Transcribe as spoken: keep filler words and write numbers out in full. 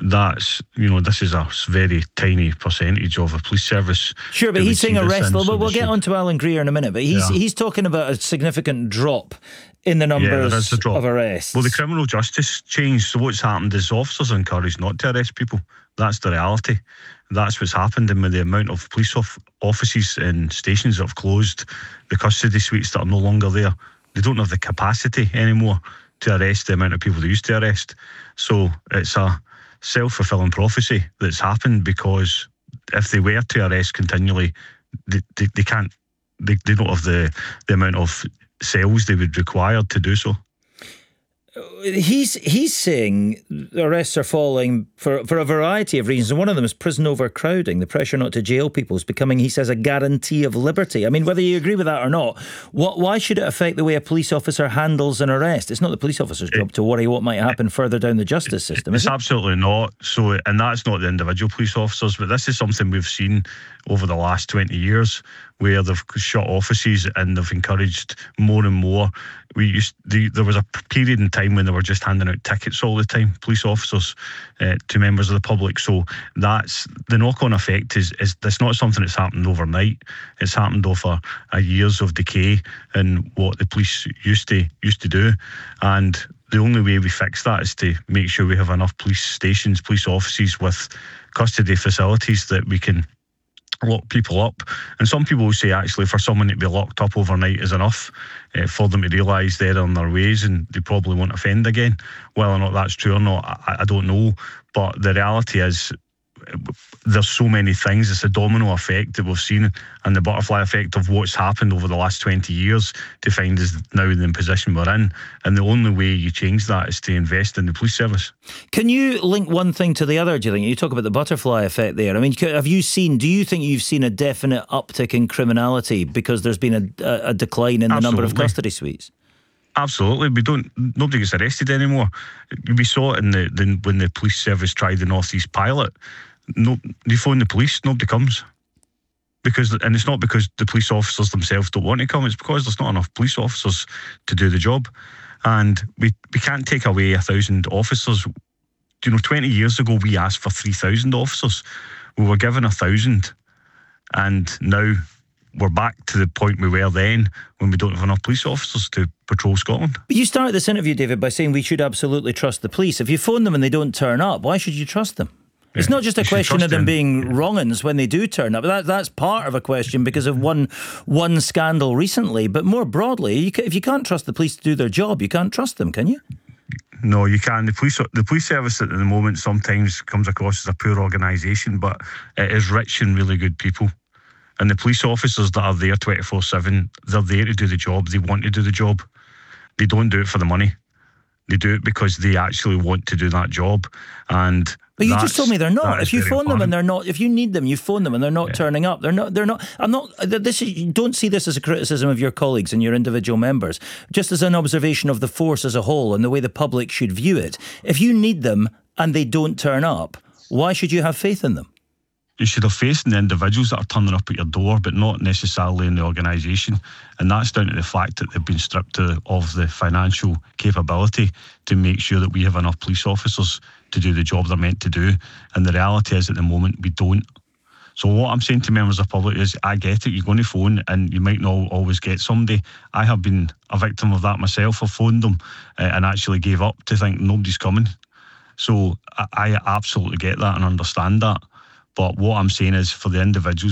that's, you know, this is a very tiny percentage of a police service. Sure, but he's saying arrest. Well, we'll, we'll get on to Alan Greer in a minute, but he's yeah. he's talking about a significant drop in the numbers yeah, there is a drop. of arrests. Well, the criminal justice changed, so what's happened is officers are encouraged not to arrest people. That's the reality. That's what's happened, and with the amount of police off- offices and stations that have closed, the custody suites that are no longer there, they don't have the capacity anymore to arrest the amount of people they used to arrest. So it's a self-fulfilling prophecy that's happened, because if they were to arrest continually, they, they, they can't, they, they don't have the, the amount of cells they would require to do so. He's he's saying arrests are falling for, for a variety of reasons, and one of them is prison overcrowding. The pressure not to jail people is becoming, he says, a guarantee of liberty. I mean, whether you agree with that or not, what, why should it affect the way a police officer handles an arrest? It's not the police officer's job to worry what might happen further down the justice system, is It's it? absolutely not. So, and that's not the individual police officers, but this is something we've seen over the last twenty years, where they've shut offices and they've encouraged more and more. We used the, there was a period in time when they were just handing out tickets all the time, police officers, uh, to members of the public. So that's the knock-on effect. Is is that's not something that's happened overnight. It's happened over a years of decay in what the police used to used to do, and the only way we fix that is to make sure we have enough police stations, police offices with custody facilities that we can lock people up. And some people will say, actually, for someone to be locked up overnight is enough uh, for them to realise they're on their ways and they probably won't offend again. Whether or not that's true or not, I, I don't know. But the reality is, there's so many things. It's a domino effect that we've seen, and the butterfly effect of what's happened over the last twenty years to find us now in the position we're in. And the only way you change that is to invest in the police service. Can you link one thing to the other, do you think? You talk about the butterfly effect there. I mean, have you seen, do you think you've seen a definite uptick in criminality because there's been a, a decline in the Absolutely. number of custody suites? Absolutely. We don't. Nobody gets arrested anymore. We saw it in the, the when the police service tried the North East pilot. No, you phone the police, nobody comes. Because, and it's not because the police officers themselves don't want to come. It's because there's not enough police officers to do the job, and we we can't take away a thousand officers. You know, twenty years ago we asked for three thousand officers. We were given a thousand, and now we're back to the point we were then, when we don't have enough police officers to patrol Scotland. But you started this interview, David, by saying we should absolutely trust the police. If you phone them and they don't turn up, why should you trust them? Yeah, it's not just a question of them, them being wrong-uns when they do turn up. That, that's part of a question because of one one scandal recently. But more broadly, you can, if you can't trust the police to do their job, you can't trust them, can you? No, you can. The police the police service at the moment sometimes comes across as a poor organisation, but it is rich in really good people. And the police officers that are there twenty-four seven, they're there to do the job. They want to do the job. They don't do it for the money. They do it because they actually want to do that job. And but you just told me they're not. If you phone important. them and they're not, if you need them, you phone them and they're not yeah. turning up. They're not. They're not. I'm not. This is. Don't see this as a criticism of your colleagues and your individual members. Just as an observation of the force as a whole and the way the public should view it. If you need them and they don't turn up, why should you have faith in them? You should have faith in the individuals that are turning up at your door, but not necessarily in the organisation. And that's down to the fact that they've been stripped of the financial capability to make sure that we have enough police officers to do the job they're meant to do. And the reality is, at the moment, we don't. So what I'm saying to members of the public is, I get it, you're going to phone and you might not always get somebody. I have been a victim of that myself. I phoned them uh, and actually gave up to think nobody's coming. So I, I absolutely get that and understand that. But what I'm saying is, for the individuals